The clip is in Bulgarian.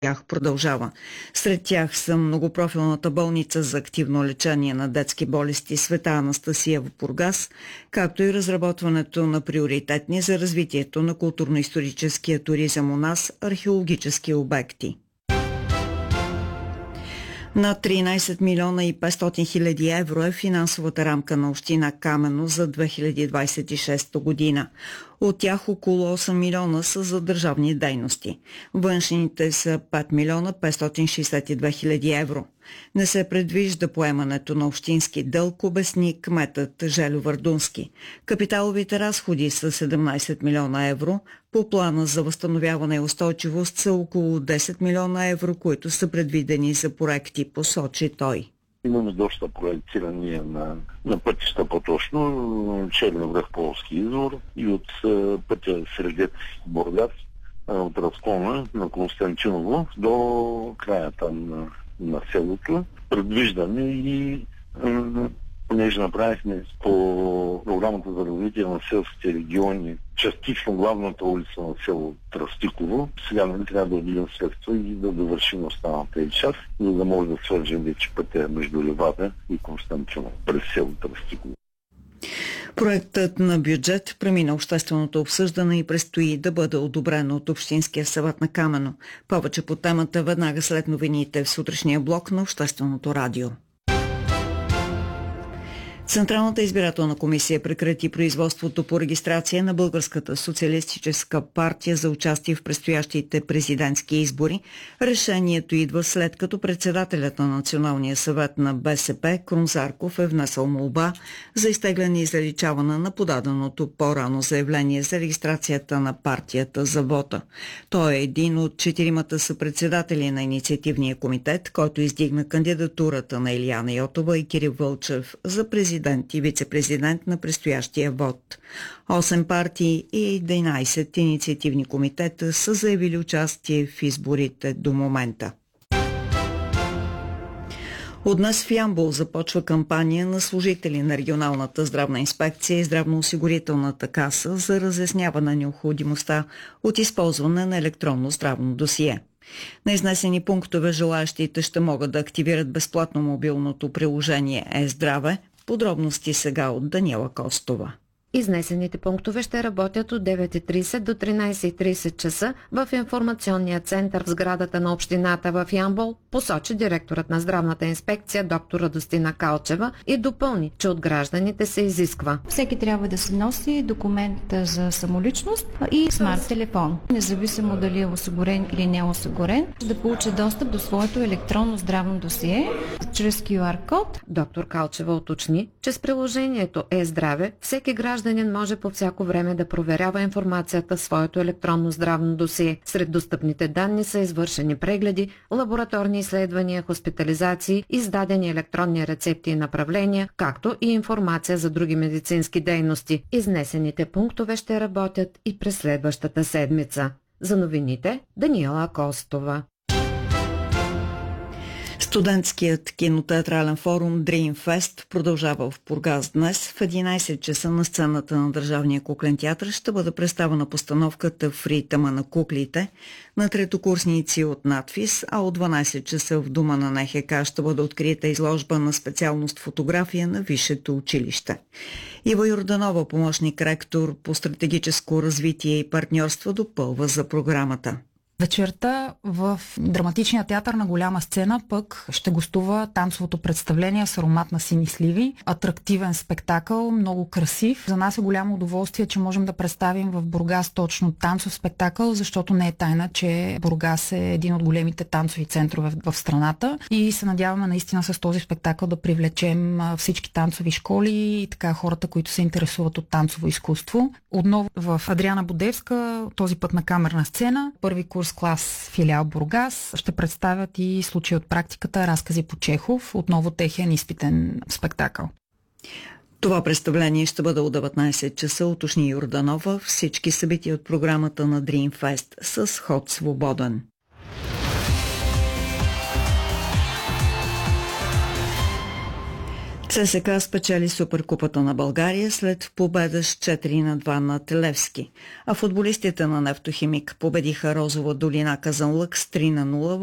тях продължава. Сред тях са многопрофилната болница за активно лечение на детски болести Света Анастасия в Бургас, както и разработването на приоритетни за развитието на културно-историческия туризъм у нас археологически обекти. На 13 милиона и 500 хиляди евро е финансовата рамка на община Камено за 2026 година. От тях около 8 милиона са за държавни дейности. Външните са 5 милиона 562 хиляди евро. Не се предвижда поемането на общински дълг, обясни кметът Желю Вардунски. Капиталовите разходи са 17 милиона евро. По плана за възстановяване и устойчивост са около 10 милиона евро, които са предвидени за проекти, посочи той. Имаме доста проектирания на пътища по-точно, Черен връх Полски извор и от пътя Средец Бургас, от разклона на Константиново до края там на селото. Предвиждаме и понеже направихме по програмата за развитие на селските региони частично главната улица на село Тръстиково, сега трябва да отидем средства и да довършим останалата и част, за да може да свържем вече пътя между Ливада и Константиново през село Тръстиково. Проектът на бюджет премина общественото обсъждане и предстои да бъде одобрен от Общинския съвет на Камено. Повече по темата веднага след новините в сутрешния блок на Общественото радио. Централната избирателна комисия прекрати производството по регистрация на Българската социалистическа партия за участие в предстоящите президентски избори. Решението идва след като председателят на Националния съвет на БСП Крум Зарков е внесъл молба за изтегляне и заличаване на подаденото по-рано заявление за регистрацията на партията за вота. Той е един от 4-мата съпредседатели на инициативния комитет, който издигна кандидатурата на Илияна Йотова и Кирил Вълчев за президент и вице-президент на предстоящия вод. 8 партии и 11 инициативни комитета са заявили участие в изборите до момента. От днес в Ямбол започва кампания на служители на регионалната здравна инспекция и здравноосигурителната каса за разясняване на необходимостта от използване на електронно здравно досие. На изнесени пунктове желаящите ще могат да активират безплатно мобилното приложение е-здраве. Подробности сега от Даниела Костова. Изнесените пунктове ще работят от 9:30 до 13:30 часа в информационния център в сградата на общината в Ямбол, посочи директорът на здравната инспекция доктор Радостина Калчева и допълни, че от гражданите се изисква. Всеки трябва да се носи документ за самоличност и смарт телефон, независимо дали е осигурен или не е осигурен, да получи достъп до своето електронно здравно досие чрез QR код. Доктор Калчева уточни, че с приложението е-здраве всеки гражданин може по всяко време да проверява информацията в своето електронно здравно досие. Сред достъпните данни са извършени прегледи, лабораторни изследвания, хоспитализации, издадени електронни рецепти и направления, както и информация за други медицински дейности. Изнесените пунктове ще работят и през следващата седмица. За новините Даниела Костова. Студентският кинотеатрален форум Dream Fest продължава в Бургас днес. В 11 часа на сцената на Държавния куклен театър ще бъде представена постановката в ритъма на куклите на третокурсници от надфис, а от 12 часа в Дома на НХК ще бъде открита изложба на специалност фотография на Висшето училище. Ива Йорданова, помощник ректор по стратегическо развитие и партньорство, допълва за програмата. Вечерта в драматичния театър на голяма сцена пък ще гостува танцовото представление с аромат на сини сливи. Атрактивен спектакъл, много красив. За нас е голямо удоволствие, че можем да представим в Бургас точно танцов спектакъл, защото не е тайна, че Бургас е един от големите танцови центрове в страната и се надяваме наистина с този спектакъл да привлечем всички танцови школи и така хората, които се интересуват от танцово изкуство. Отново в Адриана Будевска, този път на камерна сцена, първи курс клас филиал Бургас, ще представят и случаи от практиката, разкази по Чехов, отново техен изпитен спектакъл. Това представление ще бъде от 19 часа, уточни Йорданова. Всички събития от програмата на Dream Fest с ход свободен. ЦСКА спечели Суперкупата на България след победа с 4-2 над Левски, а футболистите на Нефтохимик победиха Розова долина Казанлък с 3-0